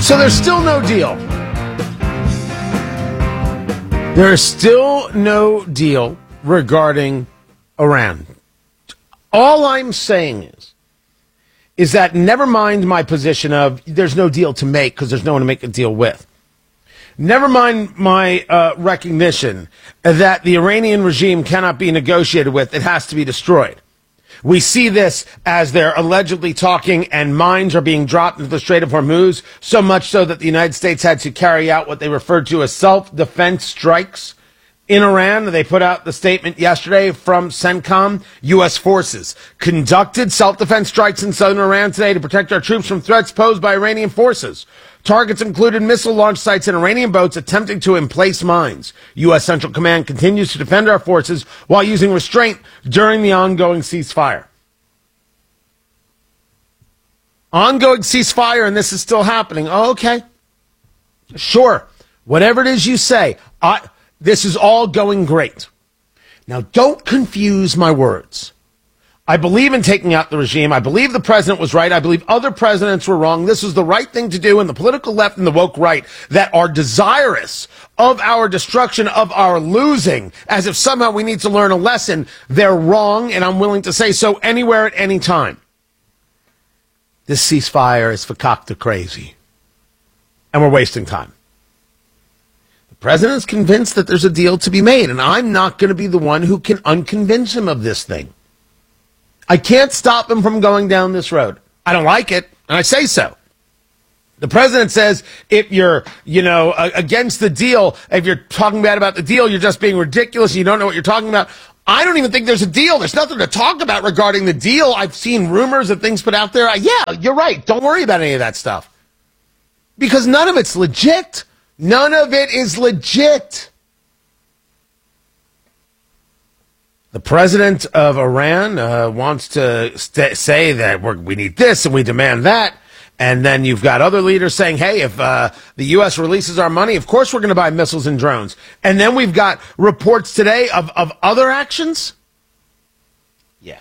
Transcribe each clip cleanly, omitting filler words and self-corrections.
So there's still no deal. There is still no deal regarding Iran. All I'm saying is that never mind my position of there's no deal to make because there's no one to make a deal with. Never mind my recognition that the Iranian regime cannot be negotiated with. It has to be destroyed. We see this as they're allegedly talking and mines are being dropped into the Strait of Hormuz, so much so that the United States had to carry out what they referred to as self-defense strikes in Iran. They put out the statement yesterday from CENTCOM. U.S. forces conducted self-defense strikes in southern Iran today to protect our troops from threats posed by Iranian forces. Targets included missile launch sites and Iranian boats attempting to emplace mines. U.S. Central Command continues to defend our forces while using restraint during the ongoing ceasefire. Ongoing ceasefire, and this is still happening. Oh, okay. Sure. Whatever it is you say, this is all going great. Now, don't confuse my words. I believe in taking out the regime. I believe the president was right. I believe other presidents were wrong. This is the right thing to do, and the political left and the woke right that are desirous of our destruction, of our losing, as if somehow we need to learn a lesson, they're wrong, and I'm willing to say so anywhere at any time. This ceasefire is fakakta crazy, and we're wasting time. The president's convinced that there's a deal to be made, and I'm not going to be the one who can unconvince him of this thing. I can't stop him from going down this road. I don't like it, and I say so. The president says if you're, against the deal, if you're talking bad about the deal, you're just being ridiculous, and you don't know what you're talking about. I don't even think there's a deal. There's nothing to talk about regarding the deal. I've seen rumors of things put out there. Yeah, you're right. Don't worry about any of that stuff. Because none of it's legit. None of it is legit. The president of Iran wants to say that we need this and we demand that. And then you've got other leaders saying, hey, if the U.S. releases our money, of course we're going to buy missiles and drones. And then we've got reports today of other actions. Yeah.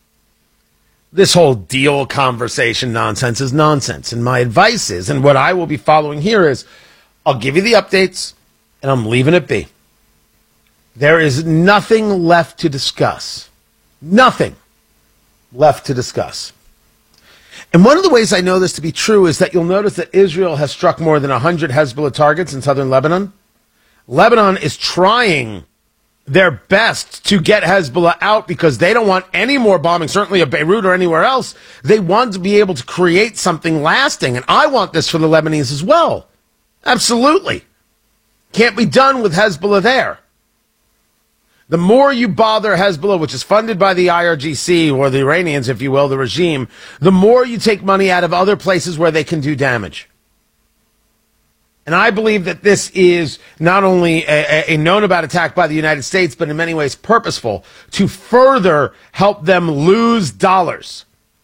This whole deal conversation nonsense is nonsense. And my advice is, and what I will be following here is, I'll give you the updates and I'm leaving it be. There is nothing left to discuss. Nothing left to discuss. And one of the ways I know this to be true is that you'll notice that Israel has struck more than 100 Hezbollah targets in southern Lebanon. Lebanon is trying their best to get Hezbollah out because they don't want any more bombing, certainly of Beirut or anywhere else. They want to be able to create something lasting. And I want this for the Lebanese as well. Absolutely. Can't be done with Hezbollah there. The more you bother Hezbollah, which is funded by the IRGC, or the Iranians, if you will, the regime, the more you take money out of other places where they can do damage. And I believe that this is not only a known-about attack by the United States, but in many ways purposeful, to further help them lose dollars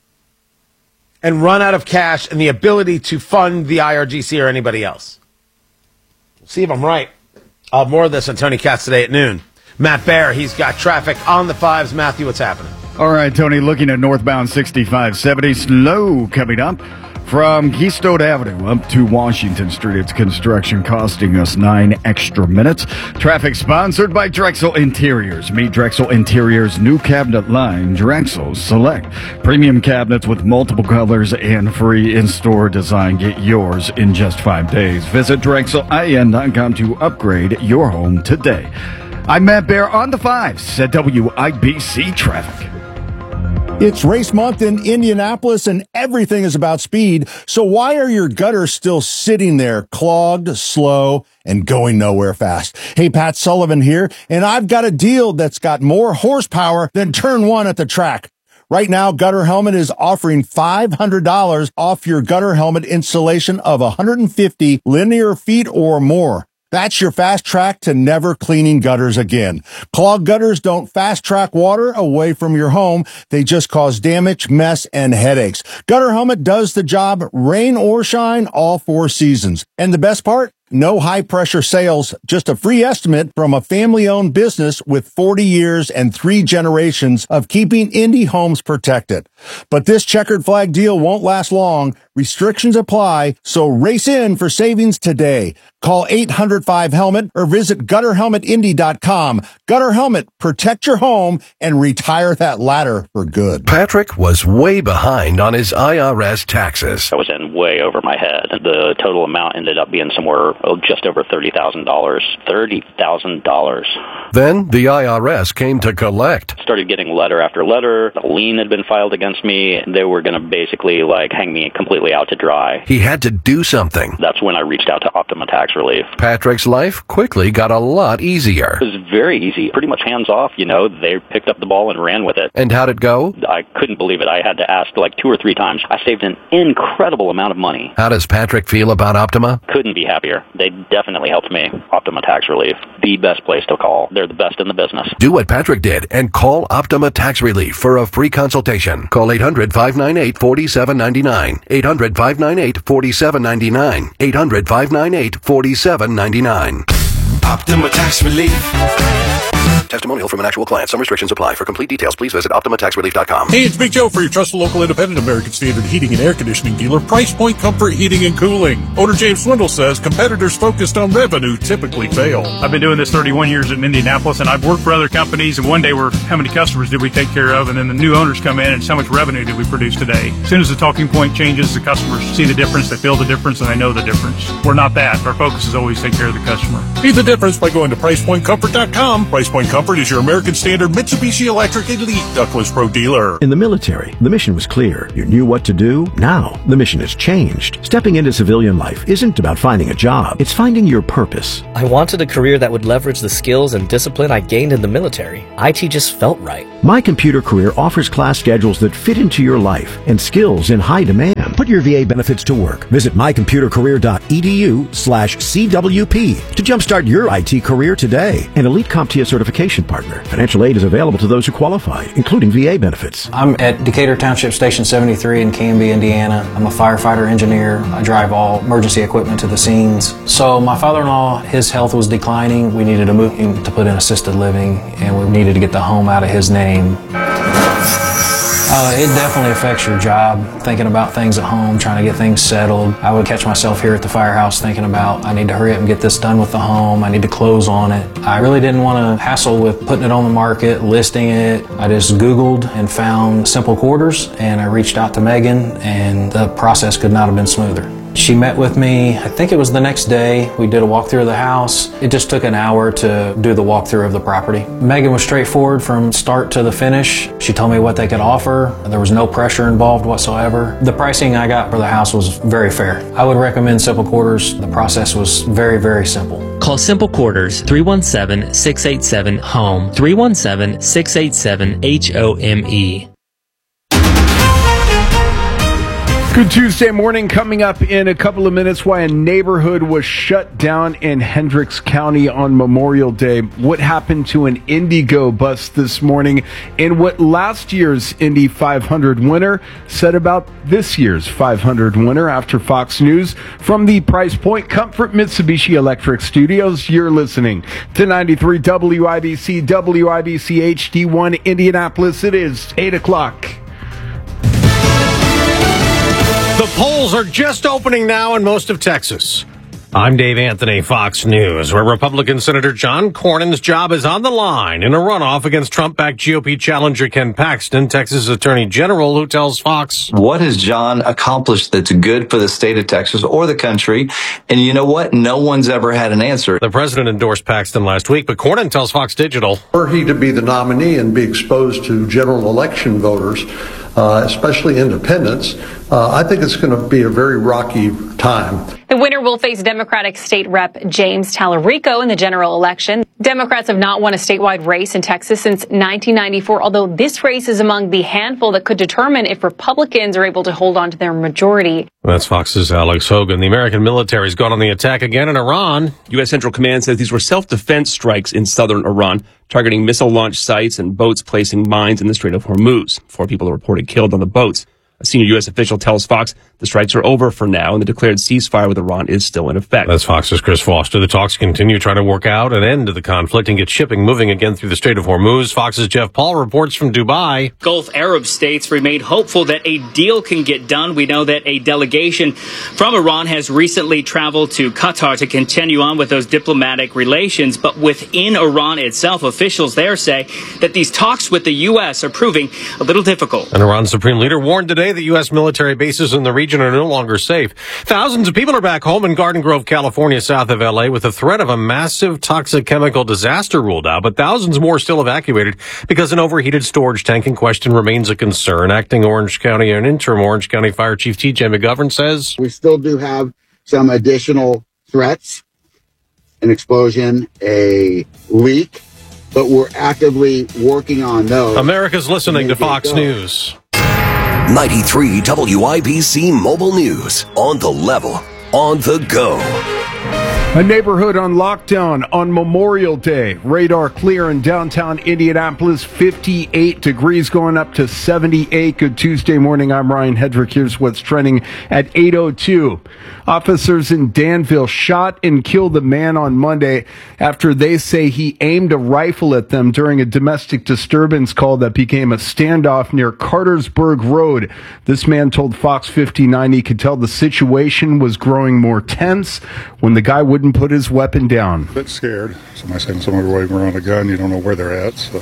and run out of cash and the ability to fund the IRGC or anybody else. We'll see if I'm right. I'll have more of this on Tony Katz today at noon. Matt Baer, he's got traffic on the fives. Matthew, what's happening? All right, Tony, looking at northbound 6570, slow coming up from Keystone Avenue up to Washington Street. It's construction costing us 9 extra minutes. Traffic sponsored by Drexel Interiors. Meet Drexel Interiors' new cabinet line, Drexel Select. Premium cabinets with multiple colors and free in-store design. Get yours in just 5 days. Visit DrexelIN.com to upgrade your home today. I'm Matt Baer on the fives at WIBC Traffic. It's race month in Indianapolis and everything is about speed. So why are your gutters still sitting there clogged, slow, and going nowhere fast? Hey, Pat Sullivan here, and I've got a deal that's got more horsepower than turn one at the track. Right now, Gutter Helmet is offering $500 off your gutter helmet installation of 150 linear feet or more. That's your fast track to never cleaning gutters again. Clogged gutters don't fast track water away from your home. They just cause damage, mess, and headaches. Gutter Helmet does the job, rain or shine, all 4 seasons. And the best part? No high-pressure sales, just a free estimate from a family-owned business with 40 years and 3 generations of keeping indie homes protected. But this checkered flag deal won't last long. Restrictions apply, so race in for savings today. Call 800-5HELMET or visit GutterHelmetIndy.com. Gutter Helmet, protect your home and retire that ladder for good. Patrick was way behind on his IRS taxes. I was in way over my head. The total amount ended up being somewhere just over $30,000. $30,000. Then the IRS came to collect. Started getting letter after letter. A lien had been filed against me. They were going to basically hang me completely out to dry. He had to do something. That's when I reached out to Optima Tax Relief. Patrick's life quickly got a lot easier. It was very easy, pretty much hands off. They picked up the ball and ran with it. And how'd it go? I couldn't believe it. I had to ask 2 or 3 times. I saved an incredible amount of money. How does Patrick feel about Optima? Couldn't be happier. They definitely helped me. Optima Tax Relief, the best place to call. They're the best in the business. Do what Patrick did and call Optima Tax Relief for a free consultation. Call 800-598-4799. 800-598-4799. 800-598-4799. Optima Tax Relief. Testimonial from an actual client. Some restrictions apply. For complete details, please visit OptimaTaxRelief.com. Hey, it's Big Joe for your trusted local independent American Standard heating and air conditioning dealer, Price Point Comfort Heating and Cooling. Owner James Swindle says competitors focused on revenue typically fail. I've been doing this 31 years in Indianapolis, and I've worked for other companies, and one day we're, how many customers did we take care of? And then the new owners come in, and how much revenue did we produce today? As soon as the talking point changes, the customers see the difference, they feel the difference, and they know the difference. We're not that. Our focus is always take care of the customer. See the difference by going to PricePointComfort.com. Price Point Comfort is your American Standard Mitsubishi Electric Elite Ductless Pro dealer. In the military, the mission was clear. You knew what to do. Now, the mission has changed. Stepping into civilian life isn't about finding a job. It's finding your purpose. I wanted a career that would leverage the skills and discipline I gained in the military. IT just felt right. My Computer Career offers class schedules that fit into your life and skills in high demand. Put your VA benefits to work. Visit mycomputercareer.edu/CWP to jumpstart your IT career today. An elite CompTIA certification partner. Financial aid is available to those who qualify, including VA benefits. I'm at Decatur Township Station 73 in Canby, Indiana. I'm a firefighter engineer. I drive all emergency equipment to the scenes. So my father-in-law, his health was declining. We needed to move him to put in assisted living, and we needed to get the home out of his name. It definitely affects your job, thinking about things at home, trying to get things settled. I would catch myself here at the firehouse thinking about, I need to hurry up and get this done with the home. I need to close on it. I really didn't want to hassle with putting it on the market, listing it. I just Googled and found Simple Quarters, and I reached out to Megan, and the process could not have been smoother. She met with me, I think it was the next day. We did a walkthrough of the house. It just took an hour to do the walkthrough of the property. Megan was straightforward from start to the finish. She told me what they could offer. There was no pressure involved whatsoever. The pricing I got for the house was very fair. I would recommend Simple Quarters. The process was very, very simple. Call Simple Quarters 317-687-HOME, 317-687-HOME. Good Tuesday morning. Coming up in a couple of minutes, why a neighborhood was shut down in Hendricks County on Memorial Day, what happened to an Indigo bus this morning, and what last year's Indy 500 winner said about this year's 500 winner after Fox News. From the Price Point Comfort Mitsubishi Electric Studios, you're listening to 93 WIBC, WIBC HD1 Indianapolis. It is 8 o'clock. The polls are just opening now in most of Texas. I'm Dave Anthony, Fox News, where Republican Senator John Cornyn's job is on the line in a runoff against Trump-backed GOP challenger Ken Paxton, Texas Attorney General, who tells Fox, what has John accomplished that's good for the state of Texas or the country? And you know what? No one's ever had an answer. The president endorsed Paxton last week, but Cornyn tells Fox Digital, were he to be the nominee and be exposed to general election voters, especially independents, I think it's going to be a very rocky time. The winner will face Democratic State Rep James Tallarico in the general election. Democrats have not won a statewide race in Texas since 1994, although this race is among the handful that could determine if Republicans are able to hold on to their majority. That's Fox's Alex Hogan. The American military's gone on the attack again in Iran. U.S. Central Command says these were self-defense strikes in southern Iran, targeting missile launch sites and boats placing mines in the Strait of Hormuz. 4 people are reported killed on the boats. A senior U.S. official tells Fox the strikes are over for now, and the declared ceasefire with Iran is still in effect. That's Fox's Chris Foster. The talks continue trying to work out an end to the conflict and get shipping moving again through the Strait of Hormuz. Fox's Jeff Paul reports from Dubai. Gulf Arab states remain hopeful that a deal can get done. We know that a delegation from Iran has recently traveled to Qatar to continue on with those diplomatic relations. But within Iran itself, officials there say that these talks with the U.S. are proving a little difficult. An Iran supreme leader warned today that U.S. military bases in the region are no longer safe. Thousands of people are back home in Garden Grove, California, south of L.A., with the threat of a massive toxic chemical disaster ruled out, but thousands more still evacuated because an overheated storage tank in question remains a concern. Acting Orange County and interim Orange County Fire Chief T.J. McGovern says, we still do have some additional threats, an explosion, a leak, but we're actively working on those. America's listening to Fox News. 93 WIBC Mobile News. On the level, on the go. A neighborhood on lockdown on Memorial Day. Radar clear in downtown Indianapolis. 58 degrees going up to 78. Good Tuesday morning. I'm Ryan Hedrick. Here's what's trending at 8:02. Officers in Danville shot and killed a man on Monday after they say he aimed a rifle at them during a domestic disturbance call that became a standoff near Cartersburg Road. This man told Fox 59 he could tell the situation was growing more tense when the guy wouldn't put his weapon down. A bit scared. Somebody saying somebody waving around a gun, you don't know where they're at, so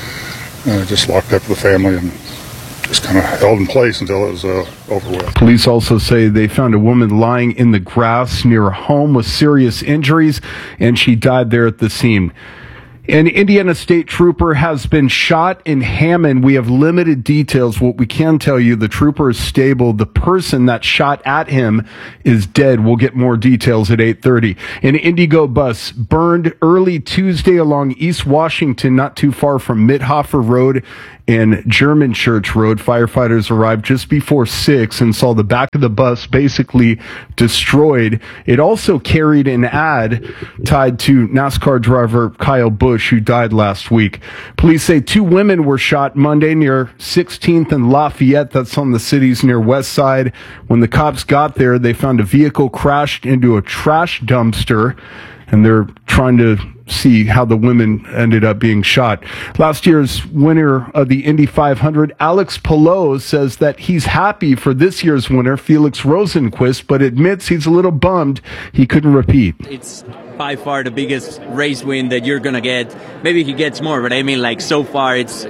just locked up the family and just kind of held in place until it was over with. Police also say they found a woman lying in the grass near a home with serious injuries, and she died there at the scene. An Indiana State Trooper has been shot in Hammond. We have limited details. What we can tell you, the trooper is stable. The person that shot at him is dead. We'll get more details at 8:30. An Indigo bus burned early Tuesday along East Washington, not too far from Mithofer Road and German Church Road. Firefighters arrived just before 6 and saw the back of the bus basically destroyed. It also carried an ad tied to NASCAR driver Kyle Busch, who died last week. Police say 2 women were shot Monday near 16th and Lafayette. That's on the city's near west side. When the cops got there, they found a vehicle crashed into a trash dumpster, and they're trying to see how the women ended up being shot. Last year's winner of the Indy 500, Alex Palou, says that he's happy for this year's winner, Felix Rosenqvist, but admits he's a little bummed he couldn't repeat. It's by far the biggest race win that you're gonna get. Maybe he gets more, but I mean, like, so far it's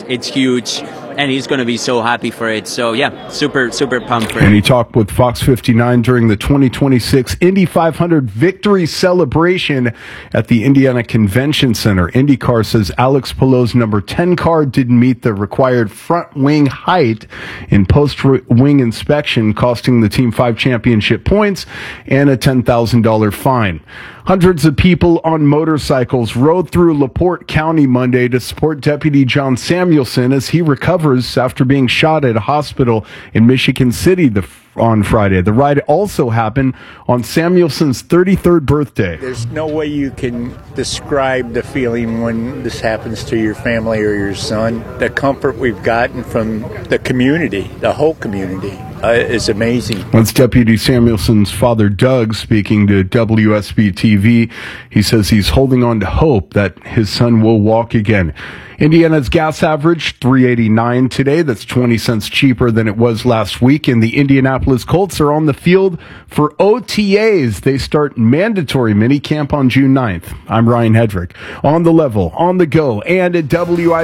huge, and he's gonna be so happy for it. So yeah, super pumped for him. And he talked with Fox 59 during the 2026 Indy 500 victory celebration at the Indiana Convention Center. IndyCar says Alex Palou's number 10 car didn't meet the required front wing height in post-wing inspection, costing the team 5 championship points and a $10,000 fine. Hundreds of people on motorcycles rode through LaPorte County Monday to support Deputy John Samuelson as he recovers after being shot at a hospital in Michigan City on Friday. The ride also happened on Samuelson's 33rd birthday. There's no way you can describe the feeling when this happens to your family or your son. The comfort we've gotten from the community, the whole community, is amazing. That's Deputy Samuelson's father, Doug, speaking to WSB TV. He says he's holding on to hope that his son will walk again. Indiana's gas average $3.89 today. That's 20 cents cheaper than it was last week. And the Indianapolis Colts are on the field for OTAs. They start mandatory minicamp on June 9th. I'm Ryan Hedrick. On the level, on the go, and at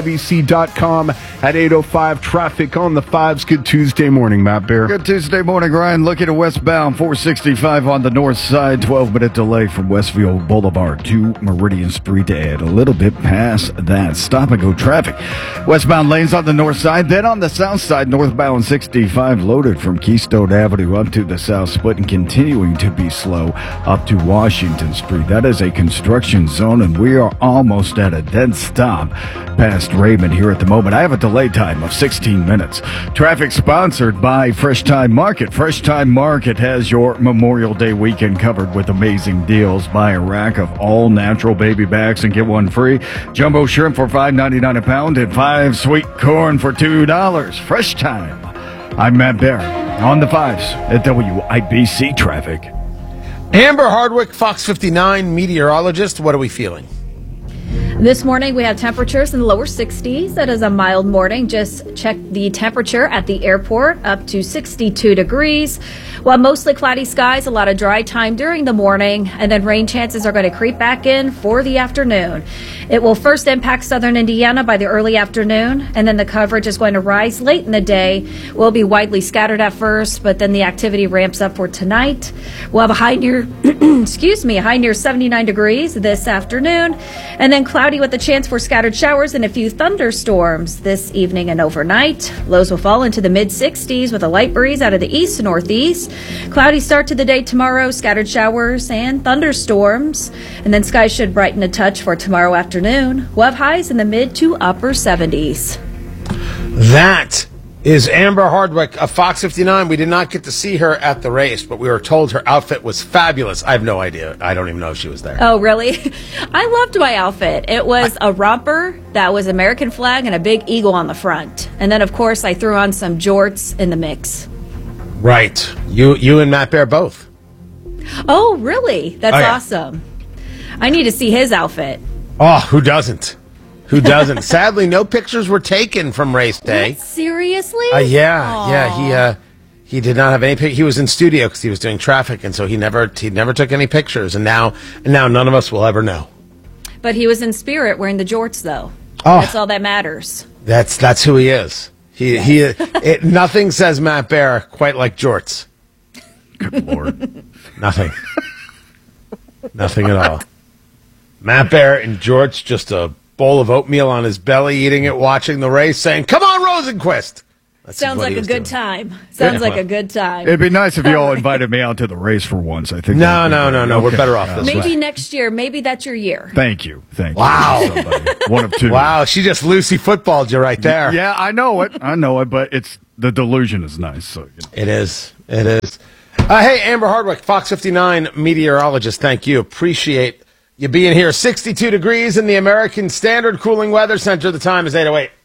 WIBC.com at 8:05. Traffic on the 5s. Good Tuesday morning, Matt Bear. Good Tuesday morning, Ryan. Looking at westbound 465 on the north side. 12-minute delay from Westfield Boulevard to Meridian Street to add a little bit past that. Stop and go traffic. Westbound lanes on the north side. Then on the south side, northbound 65 loaded from Keystone Avenue up to the south split and continuing to be slow up to Washington Street. That is a construction zone, and we are almost at a dead stop past Raymond here at the moment. I have a delay time of 16 minutes. Traffic sponsored by Fresh Time Market. Fresh Time Market has your Memorial Day weekend covered with amazing deals. Buy a rack of all natural baby backs and get one free. Jumbo shrimp for $5.99 a pound and 5 sweet corn for $2. Fresh Time. I'm Matt Bear on the 5s at WIBC Traffic. Amber Hardwick, Fox 59 meteorologist. What are we feeling? This morning, we have temperatures in the lower 60s. That is a mild morning. Just check the temperature at the airport, up to 62 degrees. While mostly cloudy skies, a lot of dry time during the morning, and then rain chances are going to creep back in for the afternoon. It will first impact southern Indiana by the early afternoon, and then the coverage is going to rise late in the day. Will be widely scattered at first, but then the activity ramps up for tonight. We'll have a high near, a high near 79 degrees this afternoon, and then cloudy with a chance for scattered showers and a few thunderstorms this evening and overnight. Lows will fall into the mid-60s with a light breeze out of the east to northeast. Cloudy start to the day tomorrow, scattered showers and thunderstorms, and then skies should brighten a touch for tomorrow afternoon. We'll have highs in the mid to upper 70s. That is Amber Hardwick of Fox 59. We did not get to see her at the race, but we were told her outfit was fabulous. I have no idea. I don't even know if she was there. Oh, really? I loved my outfit. It was a romper that was American flag and a big eagle on the front. And then, of course, I threw on some jorts in the mix. Right. You and Matt Bear both. Oh, really? That's awesome. I need to see his outfit. Oh, who doesn't? Who doesn't? Sadly, no pictures were taken from race day. What? Seriously? He did not have any. He was in studio because he was doing traffic, and so he never took any pictures. And now none of us will ever know. But he was in spirit wearing the jorts, though. Oh, that's all that matters. That's who he is. Nothing says Matt Bear quite like jorts. Good Lord. Nothing at all. Matt Bear in jorts, just a bowl of oatmeal on his belly, eating it, watching the race, saying, "Come on, Rosenquist." Sounds like a good time. Sounds like a good time. It'd be nice if you all invited me out to the race for once. I think. No. We're better off this way. Maybe next year. Maybe that's your year. Thank you. Wow. One of two. Wow. She just Lucy footballed you right there. Yeah, I know it. But the delusion is nice. So It is. Hey, Amber Hardwick, Fox 59 meteorologist. Thank you. Appreciate you being here. 62 degrees in the American Standard Cooling Weather Center. The time is 8:08.